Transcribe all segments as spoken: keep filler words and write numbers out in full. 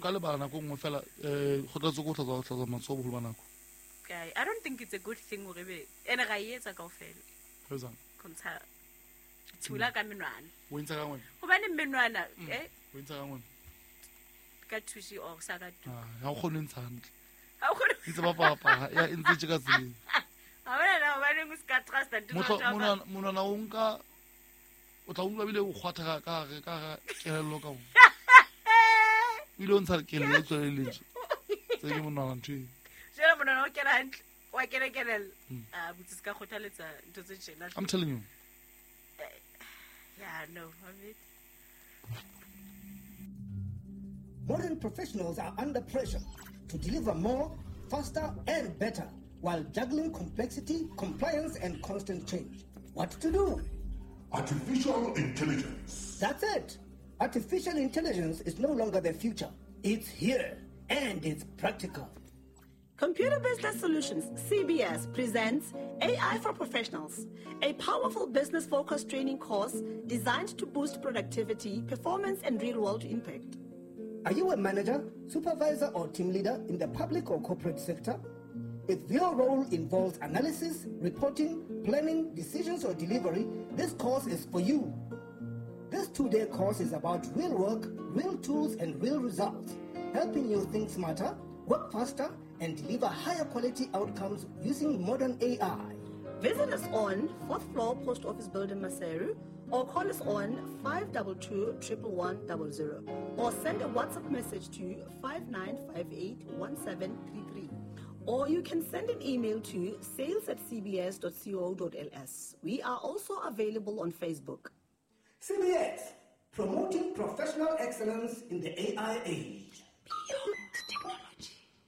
ka lebala nako nngwe fela eh go tla tsoko tla tla matso bo ba nako. Okay, I don't think it's a good thing gore be ene ga yetsa ka ofela. Hozang. Kontsha tsula ka menwana. O intsa ka ngwana. Go bane menwana eh O intsa ka ngwana. ka thusi o sa ka tu. Ah, ha go ntsha hantle. Ha go Itse ba papa ya intse ka tsela. Ha bona na ba ne go ska trust and Motho mona mona na o nka o tla utlwa bile o kgwatha ka ka ka kelelo ka o. Ile o ntsha kelelo e tswele le tse ke mona ntwe. Jela mona no kela hantle wa kele kelel ah butse ska khothaletsa ntse tse tshela. I'm telling you. Yeah, no, I mean Modern professionals are under pressure to deliver more, faster, and better while juggling complexity, compliance, and constant change. What to do? Artificial intelligence. That's it. Artificial intelligence is no longer the future. It's here, and it's practical. Computer Business Solutions, C B S, presents A I for Professionals, a powerful business-focused training course designed to boost productivity, performance, and real-world impact. Are you a manager, supervisor, or team leader in the public or corporate sector? If your role involves analysis, reporting, planning, decisions, or delivery, this course is for you. This two-day course is about real work, real tools, and real results, helping you think smarter, work faster, and deliver higher quality outcomes using modern A I. Visit us on fourth floor Post Office Building, Maseru, or call us on five two two, one one one zero zero, or send a WhatsApp message to five nine five eight one seven three three. Or you can send an email to sales at c b s dot co dot l s. We are also available on Facebook. C B S, promoting professional excellence in the A I age. Beyond technology.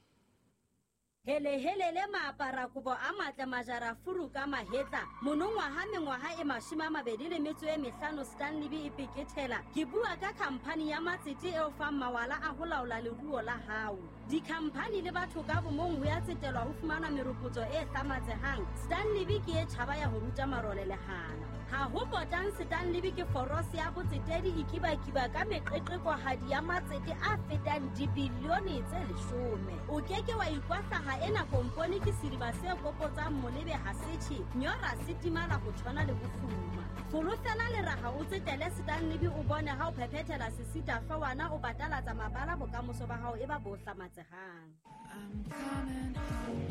Hele hele le maapara kubo a matla majara furu ka mahetla monongwa ha mengwaha e mashima mabedi le metso e mehlano Stanley B ipekethela ke bua ka company ya matsete e o fa mawala a ho laola leruo la hao di company le batho ka bomong ho ya tsetelwa ho fumana meruputso e hlamatsehang Stanley B ke e tshaba ya ho ruta marole le hana ha ho botang Stanley B ke foros ya botsetedi ikiba kiba ka meqeqeko hadi ya matsete a fetang dibilione tse leshome o keke wa ikwatla ha ena komponi ke siriba se kopotsa molebe hasethi nyora sitimala go tshwana le go fuma folofela le raga o tsetele Stanley B o bone ha o phephethela sesita fa wana o batala tsa mabala bokamoso ba hao e ba bo hlamatsehang I'm coming home.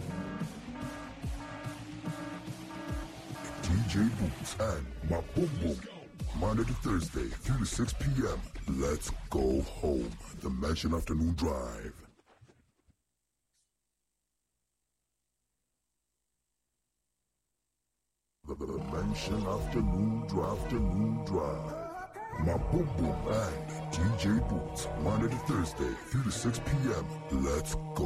D J Boots and Mapumbo. Monday to Thursday, three to six p.m. Let's go home. The Mansion Afternoon Drive. The, the, the Mansion Afternoon Drive. Afternoon Drive. Mapumbo and D J Boots. Monday to Thursday, three to six p.m. Let's go.